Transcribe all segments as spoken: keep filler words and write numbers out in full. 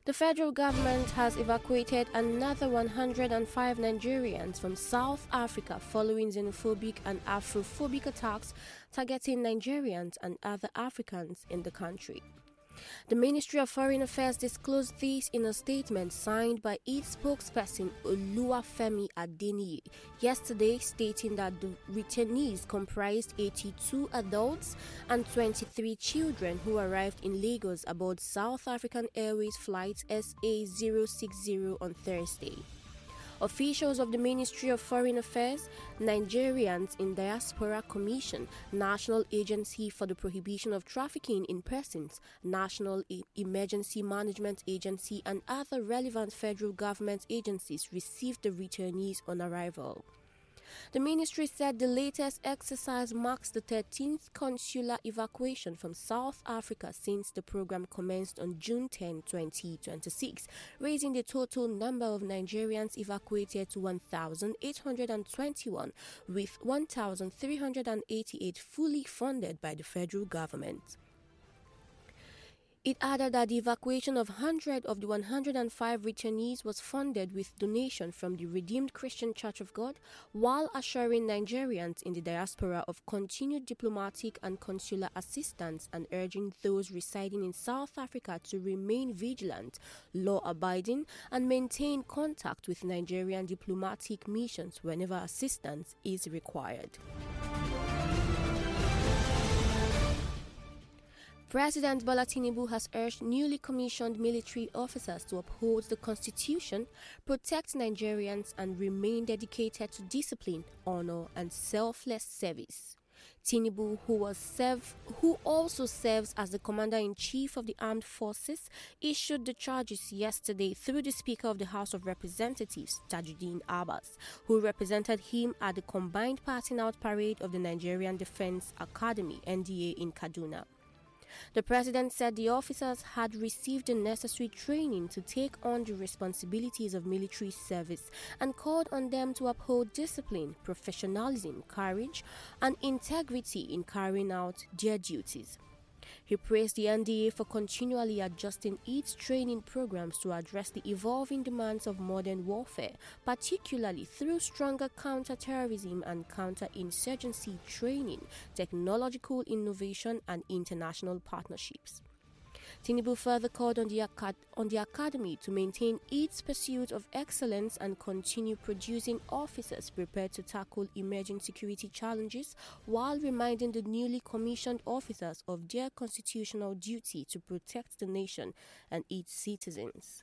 The federal government has evacuated another one hundred five Nigerians from South Africa following xenophobic and Afrophobic attacks targeting Nigerians and other Africans in the country. The Ministry of Foreign Affairs disclosed this in a statement signed by its spokesperson Oluwafemi Adeniyi yesterday, stating that the returnees comprised eighty-two adults and twenty-three children who arrived in Lagos aboard South African Airways flight S A zero six zero on Thursday. Officials of the Ministry of Foreign Affairs, Nigerians in Diaspora Commission, National Agency for the Prohibition of Trafficking in Persons, National e- Emergency Management Agency, and other relevant federal government agencies received the returnees on arrival. The ministry said the latest exercise marks the thirteenth consular evacuation from South Africa since the program commenced on June tenth, twenty twenty-six, raising the total number of Nigerians evacuated to one thousand eight hundred twenty-one, with one thousand three hundred eighty-eight fully funded by the federal government. It added that the evacuation of one hundred of the one hundred five returnees was funded with donation from the Redeemed Christian Church of God, while assuring Nigerians in the diaspora of continued diplomatic and consular assistance and urging those residing in South Africa to remain vigilant, law-abiding, and maintain contact with Nigerian diplomatic missions whenever assistance is required. President Bola Tinubu has urged newly commissioned military officers to uphold the Constitution, protect Nigerians, and remain dedicated to discipline, honor, and selfless service. Tinubu, who was serve, who also serves as the Commander-in-Chief of the Armed Forces, issued the charges yesterday through the Speaker of the House of Representatives, Tajuddin Abbas, who represented him at the combined passing out parade of the Nigerian Defense Academy (N D A) in Kaduna. The president said the officers had received the necessary training to take on the responsibilities of military service and called on them to uphold discipline, professionalism, courage, and integrity in carrying out their duties. He praised the N D A for continually adjusting its training programs to address the evolving demands of modern warfare, particularly through stronger counter-terrorism and counter-insurgency training, technological innovation, and international partnerships. Tinubu further called on the, acad- on the academy to maintain its pursuit of excellence and continue producing officers prepared to tackle emerging security challenges, while reminding the newly commissioned officers of their constitutional duty to protect the nation and its citizens.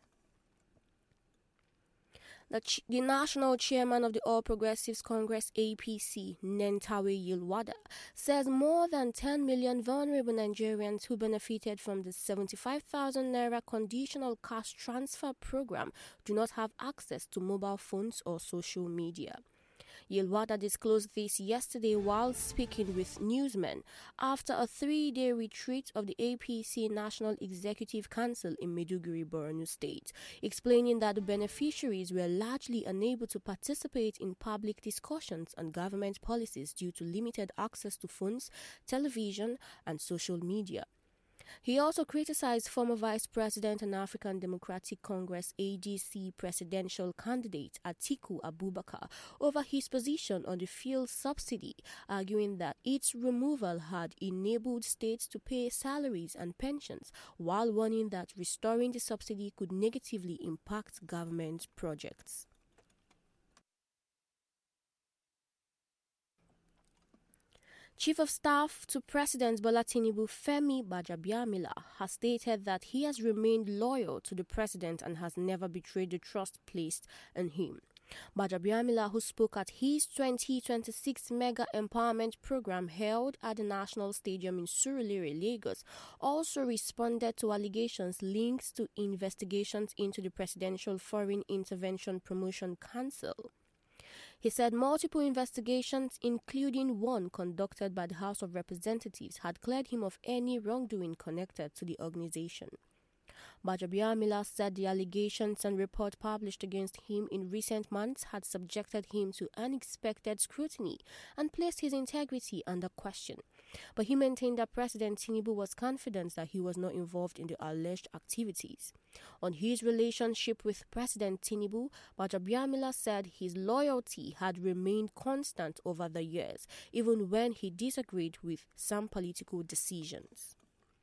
The, ch- the national chairman of the All Progressives Congress A P C, Nentawe Yilwada, says more than ten million vulnerable Nigerians who benefited from the seventy-five thousand naira conditional cash transfer program do not have access to mobile phones or social media. Yilwada disclosed this yesterday while speaking with newsmen after a three-day retreat of the A P C National Executive Council in Maiduguri, Borno State, explaining that the beneficiaries were largely unable to participate in public discussions on government policies due to limited access to phones, television, and social media. He also criticized former Vice President and African Democratic Congress A D C presidential candidate Atiku Abubakar over his position on the fuel subsidy, arguing that its removal had enabled states to pay salaries and pensions, while warning that restoring the subsidy could negatively impact government projects. Chief of Staff to President Bola Tinubu Femi Gbajabiamila has stated that he has remained loyal to the president and has never betrayed the trust placed in him. Gbajabiamila, who spoke at his twenty twenty-six Mega Empowerment Program held at the National Stadium in Surulere, Lagos, also responded to allegations linked to investigations into the Presidential Foreign Intervention Promotion Council. He said multiple investigations, including one conducted by the House of Representatives, had cleared him of any wrongdoing connected to the organization. Gbajabiamila said the allegations and report published against him in recent months had subjected him to unexpected scrutiny and placed his integrity under question. But he maintained that President Tinubu was confident that he was not involved in the alleged activities. On his relationship with President Tinubu, Gbajabiamila said his loyalty had remained constant over the years, even when he disagreed with some political decisions.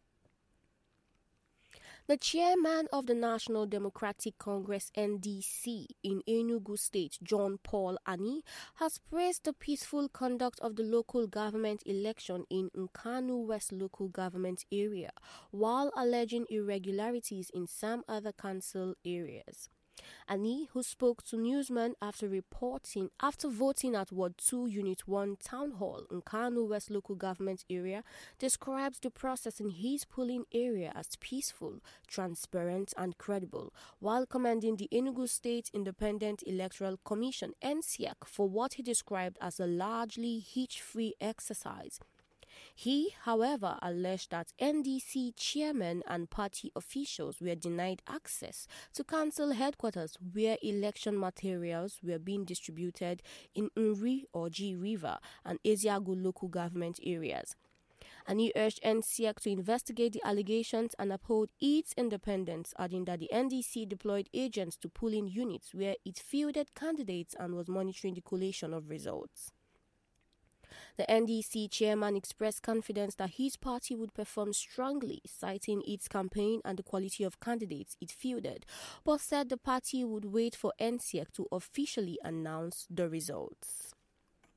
The chairman of the National Democratic Congress N D C in Enugu State, John Paul Ani, has praised the peaceful conduct of the local government election in Nkanu West local government area, while alleging irregularities in some other council areas. Ani, who spoke to newsmen after reporting after voting at Ward two Unit one Town Hall in Nkanu West local government area, describes the process in his polling area as peaceful, transparent and credible, while commending the Enugu State Independent Electoral Commission (N C E C) for what he described as a largely hitch-free exercise. He, however, alleged that N D C chairmen and party officials were denied access to council headquarters where election materials were being distributed in Nri or G River and Eziagu local government areas. And he urged N C E C to investigate the allegations and uphold its independence, adding that the N D C deployed agents to polling units where it fielded candidates and was monitoring the collation of results. The N D C chairman expressed confidence that his party would perform strongly, citing its campaign and the quality of candidates it fielded, but said the party would wait for N C E C to officially announce the results.